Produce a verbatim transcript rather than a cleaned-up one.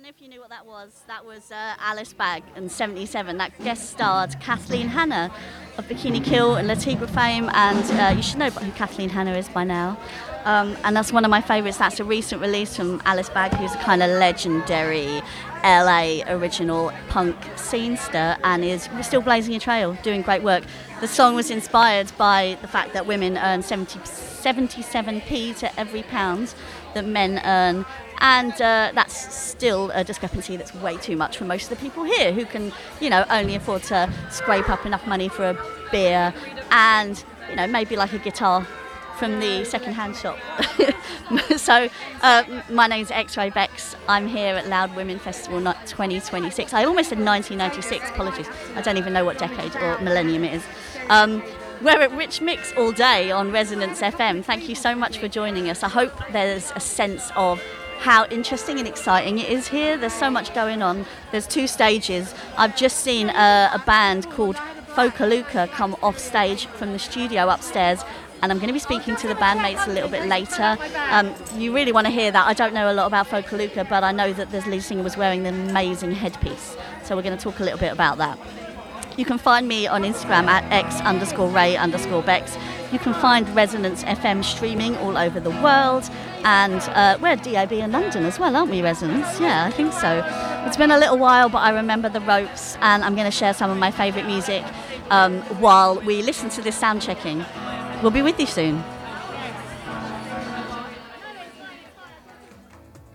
know if you knew what that was. That was uh, Alice Bagg in seventy-seven. That guest starred Kathleen Hanna of Bikini Kill and Latigua fame, and uh, you should know who Kathleen Hanna is by now. Um, and that's one of my favourites. That's a recent release from Alice Bagg, who's a kind of legendary L A original punk scenester and is still blazing a trail, doing great work. The song was inspired by the fact that women earn seventy, seventy-seven p to every pound that men earn, and uh, that's still a discrepancy that's way too much for most of the people here who can, you know, only afford to scrape up enough money for a beer and, you know, maybe like a guitar from the second-hand shop. So uh, my name's X-Ray Bex. I'm here at Loud Women Festival twenty twenty-six. I almost said nineteen ninety-six, apologies. I don't even know what decade or millennium it is. Um, we're at Rich Mix all day on Resonance F M. Thank you so much for joining us. I hope there's a sense of how interesting and exciting it is here. There's so much going on. There's two stages. I've just seen a, a band called Focaluca come off stage from the studio upstairs, and I'm going to be speaking to the bandmates a little bit later. Um, you really want to hear that. I don't know a lot about Focaluca, but I know that the lead singer was wearing an amazing headpiece. So we're going to talk a little bit about that. You can find me on Instagram at x underscore ray underscore bex. You can find Resonance F M streaming all over the world. And uh, we're at D A B in London as well, aren't we, Resonance? Yeah, I think so. It's been a little while, but I remember the ropes, and I'm going to share some of my favourite music um, while we listen to this sound checking. We'll be with you soon.